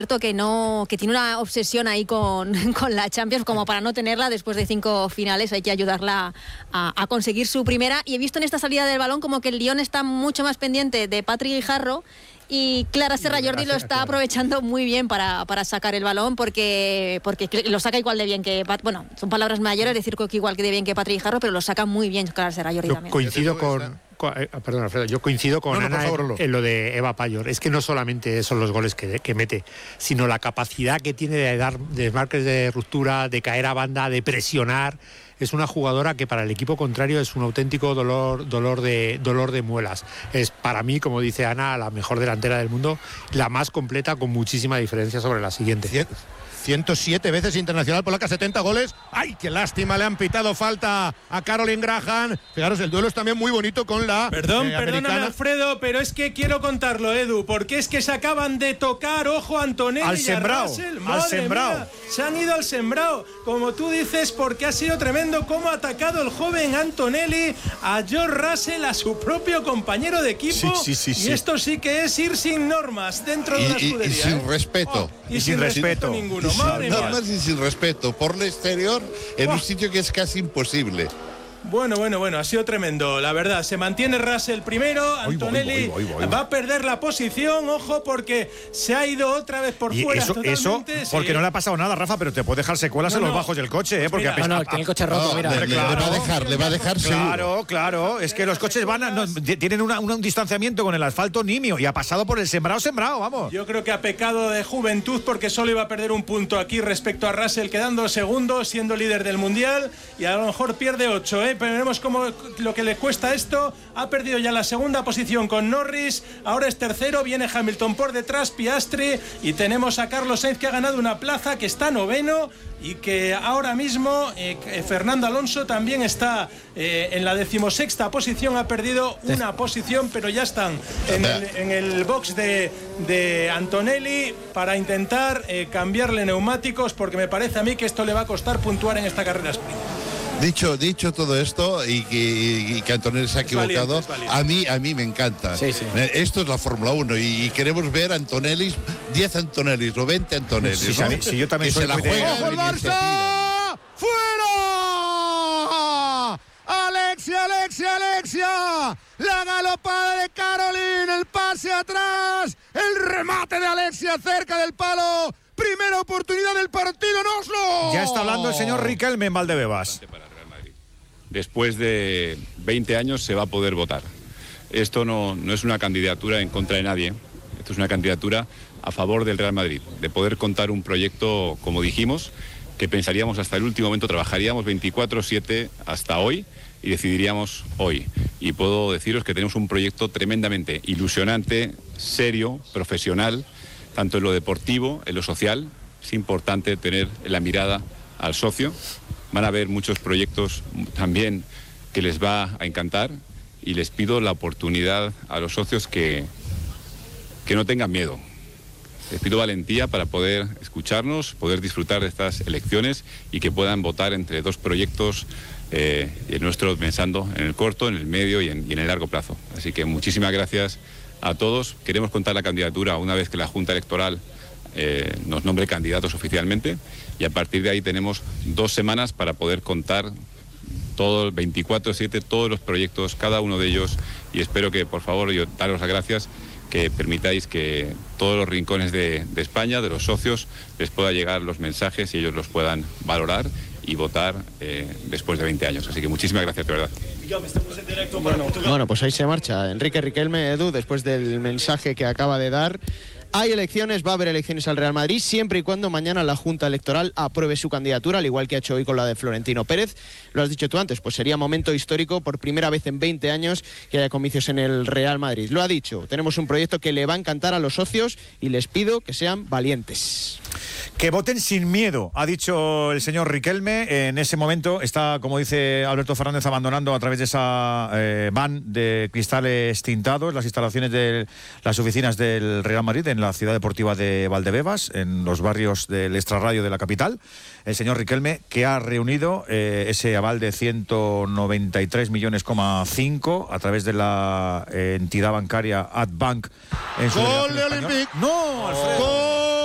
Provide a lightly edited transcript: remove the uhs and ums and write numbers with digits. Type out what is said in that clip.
que tiene una obsesión ahí con la Champions, como para no tenerla después de 5 finales. Hay que ayudarla a conseguir su primera. Y he visto en esta salida del balón como que el Lyon está mucho más pendiente de Patrick Guijarro, y Clara Serra-Jordi lo está aprovechando muy bien para sacar el balón, porque lo saca igual de bien que... Bueno, son palabras mayores decir que igual de bien que Patrick Guijarro, pero lo saca muy bien Clara Serra-Jordi también. Coincido perdón, Alfredo, yo coincido con Ana en lo de Eva Payor. Es que no solamente son los goles que mete, sino la capacidad que tiene de dar desmarques de ruptura, de caer a banda, de presionar. Es una jugadora que para el equipo contrario es un auténtico dolor de muelas. Es para mí, como dice Ana, la mejor delantera del mundo, la más completa, con muchísima diferencia sobre la siguiente. 107 veces internacional polaca, 70 goles. ¡Ay, qué lástima! Le han pitado falta a Caroline Graham. Fijaros, el duelo es también muy bonito con la Perdóname, Alfredo, pero es que quiero contarlo, Edu, porque es que se acaban de tocar, ojo, Antonelli al sembrado, al sembrado. Mía, se han ido al sembrado, como tú dices, porque ha sido tremendo cómo ha atacado el joven Antonelli a George Russell, a su propio compañero de equipo. Sí. Y esto sí que es ir sin normas dentro de una escudería. Y sin respeto. Y sin respeto ninguno. Normas y sin respeto por el exterior en un sitio que es casi imposible. Bueno, ha sido tremendo, la verdad. Se mantiene Russell primero, Antonelli va a perder la posición, ojo, porque se ha ido otra vez por fuera. Eso porque no le ha pasado nada, Rafa, pero te puede dejar secuelas en los bajos del coche, porque tiene el coche roto, mira. Le va a dejar seguro. Claro, es que los coches tienen un distanciamiento con el asfalto nimio, y ha pasado por el sembrado, vamos. Yo creo que ha pecado de juventud, porque solo iba a perder un punto aquí respecto a Russell, quedando segundo, siendo líder del Mundial, y a lo mejor pierde 8, pero veremos cómo lo que le cuesta esto. Ha perdido ya la segunda posición con Norris, ahora es tercero, viene Hamilton por detrás, Piastri, y tenemos a Carlos Sainz, que ha ganado una plaza, que está noveno, y que ahora mismo Fernando Alonso también está en la 16ª posición, ha perdido una posición, pero ya están en el box de Antonelli para intentar cambiarle neumáticos, porque me parece a mí que esto le va a costar puntuar en esta carrera sprint. Dicho todo esto, y que Antonelli se ha equivocado, es valiente. A mí me encanta. Sí. Esto es la Fórmula 1 y queremos ver Antonellis, 10 Antonellis o 20 Antonellis. Sí, yo también soy se la juega. ¡Ojo el Barça! ¡Fuera! Alexia, la galopada de Caroline, el pase atrás, el remate de Alexia cerca del palo. Primera oportunidad del partido en Oslo. Ya está hablando el señor Riquelme en Valdebebas. Después de 20 años se va a poder votar. Esto no es una candidatura en contra de nadie. Esto es una candidatura a favor del Real Madrid, de poder contar un proyecto, como dijimos, que pensaríamos hasta el último momento, trabajaríamos 24/7 hasta hoy y decidiríamos hoy. Y puedo deciros que tenemos un proyecto tremendamente ilusionante, serio, profesional, tanto en lo deportivo, en lo social. Es importante tener la mirada al socio. Van a haber muchos proyectos también que les va a encantar, y les pido la oportunidad a los socios que no tengan miedo. Les pido valentía para poder escucharnos, poder disfrutar de estas elecciones y que puedan votar entre dos proyectos nuestros, pensando en el corto, en el medio y en el largo plazo. Así que muchísimas gracias a todos. Queremos contar la candidatura una vez que la Junta Electoral nos nombre candidatos oficialmente, y a partir de ahí tenemos 2 semanas para poder contar todo, 24/7, todos los proyectos, cada uno de ellos, y espero que, por favor, yo daros las gracias, que permitáis que todos los rincones de España, de los socios, les pueda llegar los mensajes y ellos los puedan valorar y votar después de 20 años. Así que muchísimas gracias, de verdad. Bueno, pues ahí se marcha Enrique Riquelme, Edu, después del mensaje que acaba de dar. Hay elecciones, va a haber elecciones al Real Madrid, siempre y cuando mañana la Junta Electoral apruebe su candidatura, al igual que ha hecho hoy con la de Florentino Pérez. Lo has dicho tú antes, pues sería momento histórico, por primera vez en 20 años, que haya comicios en el Real Madrid. Lo ha dicho, tenemos un proyecto que le va a encantar a los socios y les pido que sean valientes. Que voten sin miedo, ha dicho el señor Riquelme. En ese momento está, como dice Alberto Fernández, abandonando a través de esa van de cristales tintados las instalaciones de las oficinas del Real Madrid en la ciudad deportiva de Valdebebas, en los barrios del extrarradio de la capital. El señor Riquelme, que ha reunido ese aval de 193,5 millones a través de la entidad bancaria Adbank. ¡Gol de Olympique! ¡No, Alfredo! ¡Gol